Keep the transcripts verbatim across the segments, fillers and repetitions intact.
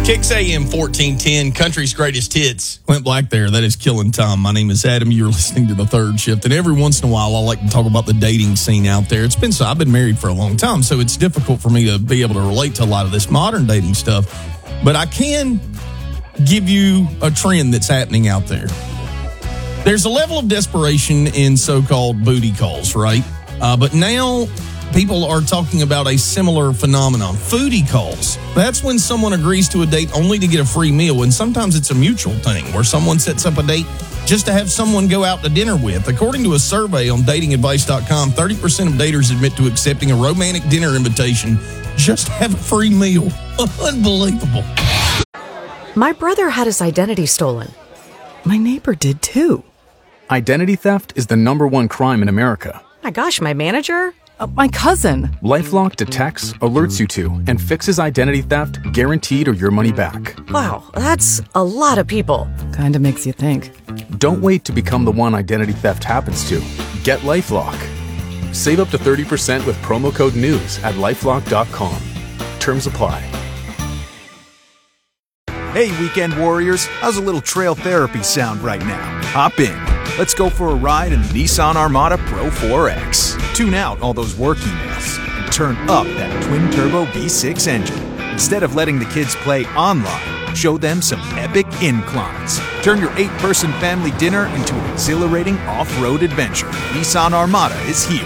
Kicks A M fourteen ten, country's greatest hits. Went black there. That is killing time. My name is Adam. You're listening to The Third Shift. And every once in a while, I like to talk about the dating scene out there. It's been so, I've been married for a long time, so it's difficult for me to be able to relate to a lot of this modern dating stuff. But I can give you a trend that's happening out there. There's a level of desperation in so-called booty calls, right? Uh, but now people are talking about a similar phenomenon, foodie calls. That's when someone agrees to a date only to get a free meal, and sometimes it's a mutual thing where someone sets up a date just to have someone go out to dinner with. According to a survey on dating advice dot com, thirty percent of daters admit to accepting a romantic dinner invitation just to have a free meal. Unbelievable. My brother had his identity stolen. My neighbor did too. Identity theft is the number one crime in America. My gosh, my manager? Uh, my cousin. LifeLock detects, alerts you to, and fixes identity theft guaranteed or your money back. Wow, that's a lot of people. Kinda makes you think. Don't wait to become the one identity theft happens to. Get LifeLock. Save up to thirty percent with promo code NEWS at lifelock dot com. Terms apply. Hey, weekend warriors, how's a little trail therapy sound right now? Hop in. Let's go for a ride in the Nissan Armada Pro four X. Tune out all those work emails and turn up that twin-turbo V six engine. Instead of letting the kids play online, show them some epic inclines. Turn your eight-person family dinner into an exhilarating off-road adventure. Nissan Armada is here.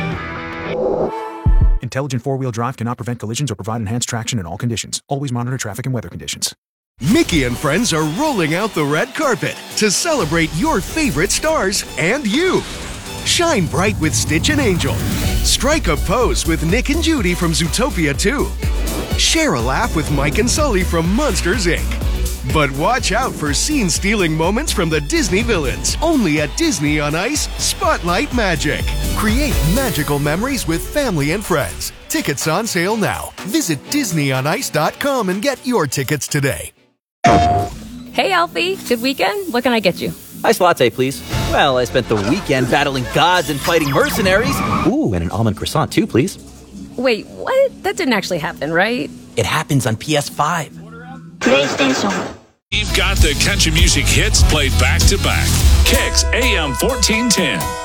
Intelligent four-wheel drive cannot prevent collisions or provide enhanced traction in all conditions. Always monitor traffic and weather conditions. Mickey and friends are rolling out the red carpet to celebrate your favorite stars and you. Shine bright with Stitch and Angel. Strike a pose with Nick and Judy from Zootopia two. Share a laugh with Mike and Sully from Monsters, Incorporated. But watch out for scene-stealing moments from the Disney villains. Only at Disney on Ice, Spotlight Magic. Create magical memories with family and friends. Tickets on sale now. Visit disney on ice dot com and get your tickets today. Hey, Alfie. Good weekend? What can I get you? Iced latte, please. Well, I spent the weekend battling gods and fighting mercenaries. Ooh, and an almond croissant, too, please. Wait, what? That didn't actually happen, right? It happens on P S five. PlayStation. You've got the country music hits played back to back. Kicks A M fourteen ten.